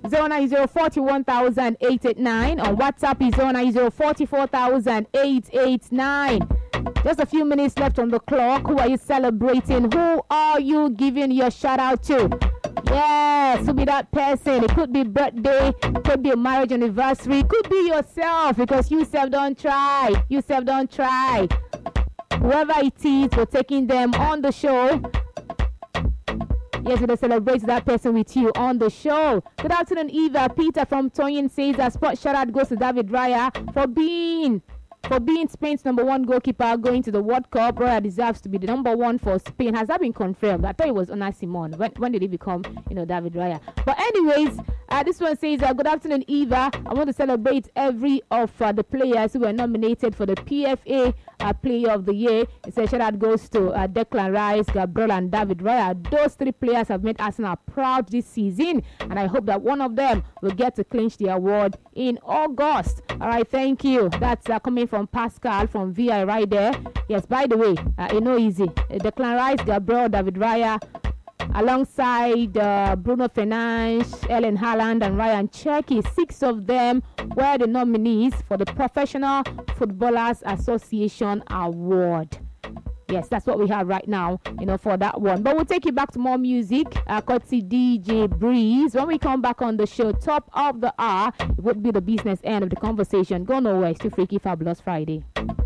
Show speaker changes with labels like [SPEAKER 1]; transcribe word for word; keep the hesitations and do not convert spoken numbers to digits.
[SPEAKER 1] zero nine zero four one thousand eight eight nine. On WhatsApp is zero nine zero four four thousand eight eight nine. Just a few minutes left on the clock. Who are you celebrating? Who are you giving your shout out to? Yes, could be that person. It could be birthday, could be a marriage anniversary, could be yourself, because you self don't try. You self don't try. Whoever it is, we're taking them on the show. Yes, we're going to celebrate that person with you on the show. Good afternoon, Eva. Peter from Toyin says that spot shout out goes to David Raya for being For being Spain's number one goalkeeper going to the World Cup. Raya deserves to be the number one for Spain. Has that been confirmed? I thought it was Unai Simon. When, when did he become, you know, David Raya? But anyways, uh, this one says, uh, good afternoon, Eva. I want to celebrate every of uh, the players who were nominated for the P F A uh, Player of the Year. It says shout out goes to uh, Declan Rice, Gabriel, and David Raya. Those three players have made Arsenal proud this season, and I hope that one of them will get to clinch the award in August. All right, thank you. That's uh, coming from Pascal from V I right there. Yes, by the way, uh, you know easy. Uh, Declan Rice, Gabriel, David Raya, alongside uh, Bruno Fernandes, Ellen Haaland, and Ryan Cherky. Six of them were the nominees for the Professional Footballers Association Award. Yes, that's what we have right now, you know, for that one. But we'll take you back to more music. Uh, courtesy D J Breeze. When we come back on the show, top of the hour, it would be the business end of the conversation. Go nowhere. It's too Freaky Fabulous Friday.